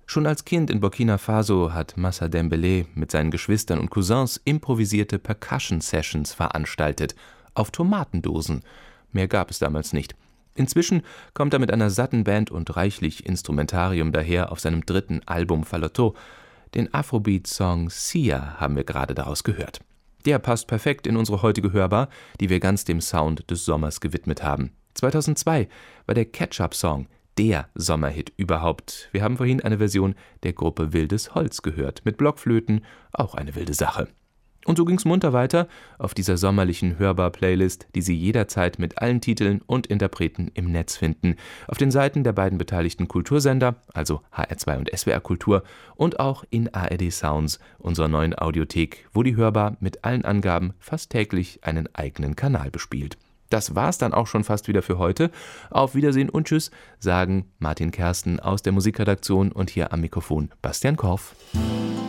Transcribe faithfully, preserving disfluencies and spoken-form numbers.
Schon als Kind in Burkina Faso hat Massa Dembélé mit seinen Geschwistern und Cousins improvisierte Percussion-Sessions veranstaltet. Auf Tomatendosen. Mehr gab es damals nicht. Inzwischen kommt er mit einer satten Band und reichlich Instrumentarium daher auf seinem dritten Album Faloto. Den Afrobeat-Song Sia haben wir gerade daraus gehört. Der passt perfekt in unsere heutige Hörbar, die wir ganz dem Sound des Sommers gewidmet haben. zweitausendzwei war der Ketchup-Song der Sommerhit überhaupt. Wir haben vorhin eine Version der Gruppe Wildes Holz gehört, mit Blockflöten, auch eine wilde Sache. Und so ging's munter weiter auf dieser sommerlichen Hörbar-Playlist, die Sie jederzeit mit allen Titeln und Interpreten im Netz finden. Auf den Seiten der beiden beteiligten Kultursender, also H R zwei und S W R Kultur, und auch in A R D Sounds, unserer neuen Audiothek, wo die Hörbar mit allen Angaben fast täglich einen eigenen Kanal bespielt. Das war's dann auch schon fast wieder für heute. Auf Wiedersehen und Tschüss, sagen Martin Kersten aus der Musikredaktion und hier am Mikrofon Bastian Korff.